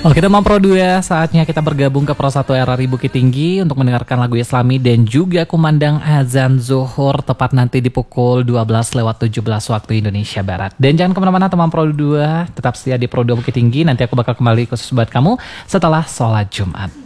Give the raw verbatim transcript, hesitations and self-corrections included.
Oke teman Pro dua, saatnya kita bergabung ke Pro satu R R I Bukit Tinggi untuk mendengarkan lagu Islami dan juga kumandang azan zuhur tepat nanti di pukul dua belas lewat tujuh belas waktu Indonesia Barat. Dan jangan kemana-mana teman Pro dua, tetap setia di Pro dua Bukit Tinggi, nanti aku bakal kembali khusus buat kamu setelah sholat Jumat.